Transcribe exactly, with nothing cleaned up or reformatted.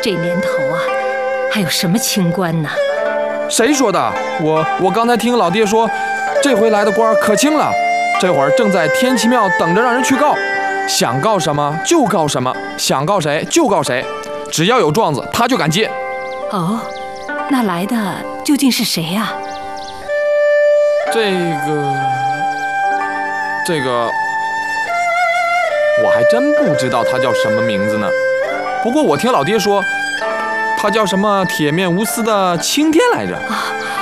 这年头啊，还有什么清官呢？ 谁说的？我我刚才听老爹说，这回来的官可轻了，这会儿正在天齐庙等着让人去告，想告什么就告什么，想告谁就告谁，只要有状子他就敢接。 哦，那来的究竟是谁呀？ 这个这个，我还真不知道他叫什么名字呢。不过我听老爹说，他叫什么铁面无私的青天来着。 啊